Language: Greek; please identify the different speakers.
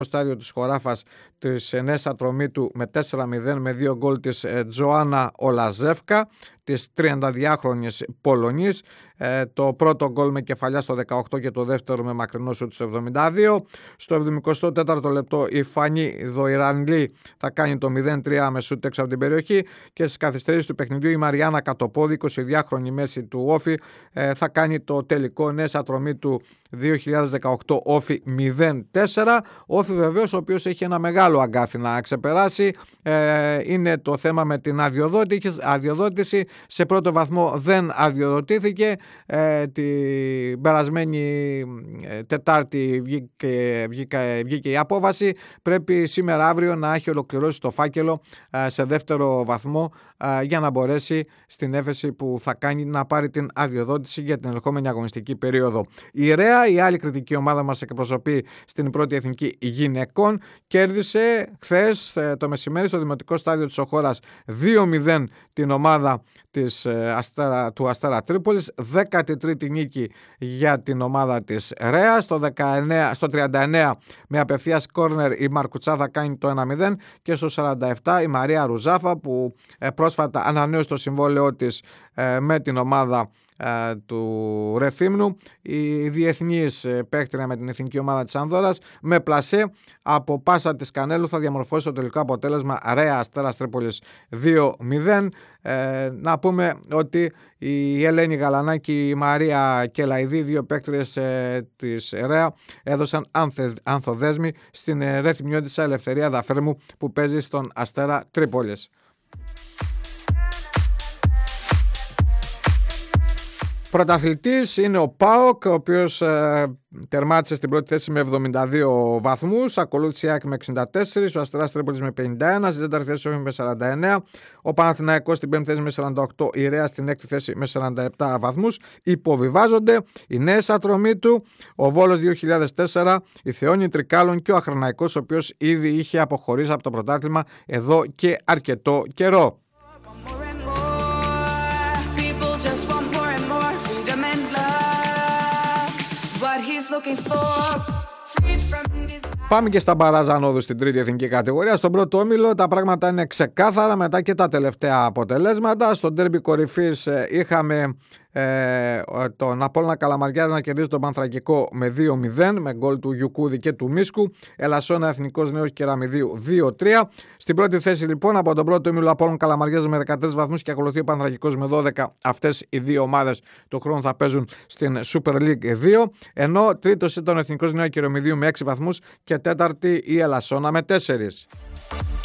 Speaker 1: στάδιο της χωράφας της Νέας Ατρωμίτου με 4-0 με 2 γκολ της Τζοάννα Ολαζεύκα, της 32χρονης Πολωνής. Το πρώτο γκολ με κεφαλιά στο 18 και το δεύτερο με μακρινό σουτ στο 72. Στο 74ο λεπτό η Φανή Δοϊρανλή θα κάνει το 0-3 με σουτ έξω από την περιοχή και στις καθυστερήσεις του παιχνιδιού η Μαριάννα Κατοπόδη, 22χρονη μέση του Όφη, θα κάνει το τελικό Νέας Ατρωμίτου 2018 Όφη 0-4. Όφη βεβαίως ο οποίος έχει ένα μεγάλο αγκάθι να ξεπεράσει, είναι το θέμα με την αδειοδότηση. Σε πρώτο βαθμό δεν αδειοδοτήθηκε, την περασμένη Τετάρτη βγήκε η απόβαση, πρέπει σήμερα αύριο να έχει ολοκληρώσει το φάκελο σε δεύτερο βαθμό για να μπορέσει στην έφεση που θα κάνει να πάρει την αδειοδότηση για την ερχόμενη αγωνιστική περίοδο. Η ΡΕΑ, η άλλη κριτική ομάδα μας εκπροσωπεί στην πρώτη εθνική γυναικών, κέρδισε χθες το μεσημέρι στο Δημοτικό Στάδιο της Οχώρας 2-0 την ομάδα του Αστέρα Τρίπολης, 13η νίκη για την ομάδα της ΡΕΑ. Στο 39 με απευθείας κόρνερ η Μαρκουτσά θα κάνει το 1-0 και στο 47 η Μαρία Ρουζάφα που πρόσφατα ανανέωσε το συμβόλαιό της με την ομάδα του Ρεθύμνου, η διεθνής παίκτρια με την εθνική ομάδα της Άνδορας, με πλασέ από πάσα της Κανέλου θα διαμορφώσει το τελικό αποτέλεσμα ΡΕΑ Αστέρας Τρίπολης 2-0. Να πούμε ότι η Ελένη Γαλανάκη, η Μαρία Κελαϊδή, δύο παίκτριες της ΡΕΑ, έδωσαν ανθοδέσμη στην ρεθυμνιώτισσα Ελευθερία Δαφέρμου που παίζει στον Αστέρα Τρίπολης. Πρωταθλητής είναι ο ΠΑΟΚ, ο οποίος τερμάτισε στην πρώτη θέση με 72 βαθμούς, ακολούθησε η ΑΕΚ με 64, ο Αστέρας Τρίπολης με 51, στην τέταρτη θέση με 49, ο Παναθηναϊκός στην πέμπτη θέση με 48, η ΡΕΑ στην έκτη θέση με 47 βαθμούς. Υποβιβάζονται οι Νέες Ατρωμίτου, ο Βόλος 2004, η Θεόνη Τρικάλων και ο Αχραναϊκός, ο οποίος ήδη είχε αποχωρήσει από το πρωτάθλημα εδώ και αρκετό καιρό. Πάμε και στα μπαράζ ανόδου στην τρίτη εθνική κατηγορία. Στον πρώτο όμιλο τα πράγματα είναι ξεκάθαρα μετά και τα τελευταία αποτελέσματα. Στο ντέρμπι κορυφής είχαμε τον Απόλλωνα Καλαμαριάς να κερδίζει τον Πανθρακικό με 2-0 με γκολ του Γιουκούδη και του Μίσκου. Ελασσόνα Εθνικός Νέος Κεραμιδίου 2-3. Στην πρώτη θέση λοιπόν από τον πρώτο όμιλο Απόλλωνα Καλαμαριάς με 13 βαθμούς και ακολουθεί ο Πανθρακικός με 12. Αυτές οι δύο ομάδες του χρόνου θα παίζουν στην Super League 2. Ενώ τρίτος ήταν ο Εθνικός Νέος Κεραμιδίου με 6 βαθμούς και τέταρτη η Ελασσόνα με 4.